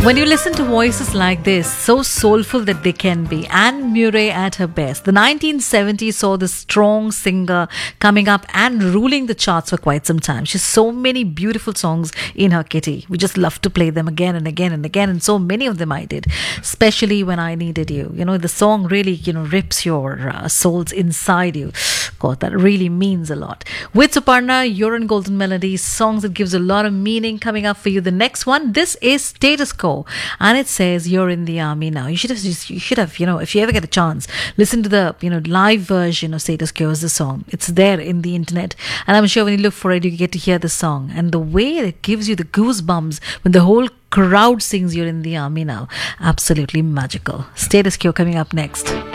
When you listen to voices like this, so soulful that they can be, Anne Murray at her best. The 1970s saw this strong singer coming up and ruling the charts for quite some time. She has so many beautiful songs in her kitty. We just love to play them again and again and again, and so many of them I did, especially When I Needed You. You know, the song really, rips your souls inside you. God, that really means a lot. With Suparna, you're in Golden Melodies, songs that gives a lot of meaning coming up for you. The next one, this is Status Quo, and it says You're in the Army Now. You should have, if you ever get a chance, listen to the, live version of Status Quo as the song. It's there in the internet, and I'm sure when you look for it, you get to hear the song. And the way it gives you the goosebumps when the whole crowd sings You're in the Army Now. Absolutely magical. Status Quo coming up next.